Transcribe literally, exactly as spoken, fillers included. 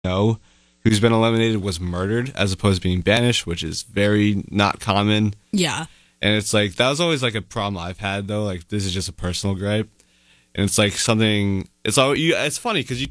know who's been eliminated was murdered as opposed to being banished, which is very not common. Yeah. And it's like, that was always like a problem I've had though. Like, this is just a personal gripe. And it's like something, it's all, you, it's funny because you